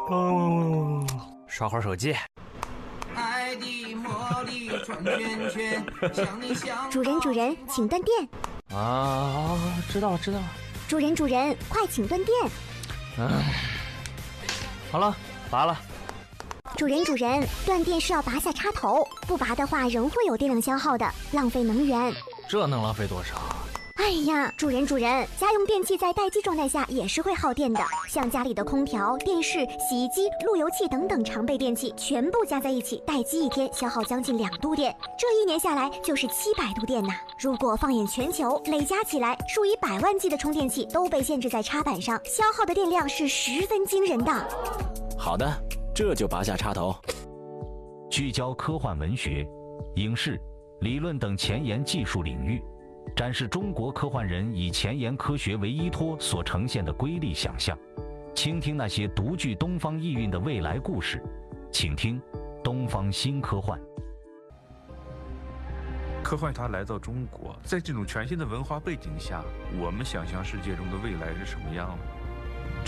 刷会儿手机。 爱的魔力转圈圈，想你想。 主人，请断电。 啊，知道了。 主人，快请断电。 好了，拔了。 主人，断电是要拔下插头，不拔的话仍会有电量消耗的，浪费能源。 这能浪费多少？ 哎呀，主人，家用电器在待机状态下也是会耗电的，像家里的空调、电视、洗衣机、路由器等等常备电器，全部加在一起，待机一天消耗将近2度电，这1年下来就是700度电呐。如果放眼全球，累加起来，数以百万计的充电器都被限制在插板上，消耗的电量是十分惊人的。 好的，这就拔下插头。 聚焦科幻文学、影视、理论等前沿技术领域，展示中国科幻人以前沿科学为依托所呈现的瑰丽想象，倾听那些独具东方意蕴的未来故事。请听东方新科幻。 科幻它来到中国，在这种全新的文化背景下，我们想象世界中的未来是什么样的？